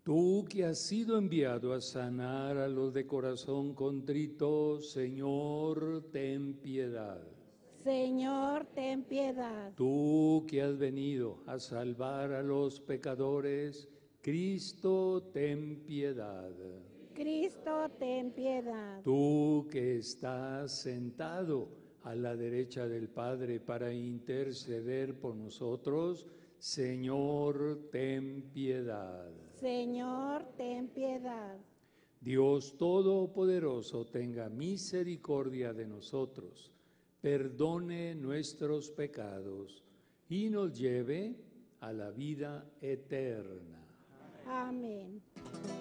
Tú que has sido enviado a sanar a los de corazón contrito, Señor, ten piedad. Señor, ten piedad. Tú que has venido a salvar a los pecadores, Cristo, ten piedad. Cristo, ten piedad. Tú que estás sentado a la derecha del Padre para interceder por nosotros, Señor, ten piedad. Señor, ten piedad. Dios Todopoderoso tenga misericordia de nosotros, perdone nuestros pecados y nos lleve a la vida eterna. Amén.